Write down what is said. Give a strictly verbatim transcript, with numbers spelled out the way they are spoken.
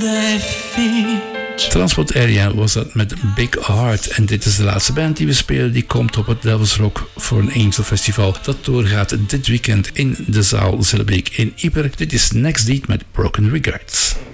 their feet. Transport Area was dat met Big Heart. En dit is de laatste band die we spelen. Die komt op het Devils Rock voor een Angel Festival. Dat doorgaat dit weekend in de zaal Zillebeek in Ieper. Dit is Next Deed met Broken Regards.